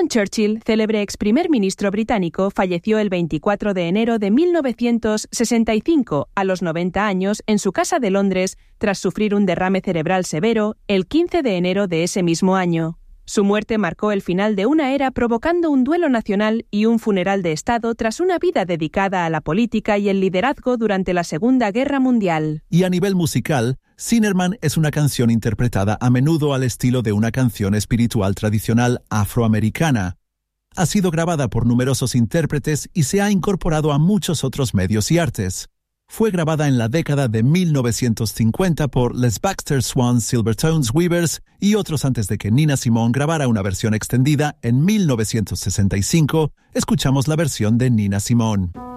Churchill, célebre ex primer ministro británico, falleció el 24 de enero de 1965, a los 90 años, en su casa de Londres, tras sufrir un derrame cerebral severo el 15 de enero de ese mismo año. Su muerte marcó el final de una era, provocando un duelo nacional y un funeral de Estado tras una vida dedicada a la política y el liderazgo durante la Segunda Guerra Mundial. Y a nivel musical, Sinnerman es una canción interpretada a menudo al estilo de una canción espiritual tradicional afroamericana. Ha sido grabada por numerosos intérpretes y se ha incorporado a muchos otros medios y artes. Fue grabada en la década de 1950 por Les Baxter Swans Silvertones Weavers y otros antes de que Nina Simone grabara una versión extendida en 1965. Escuchamos la versión de Nina Simone.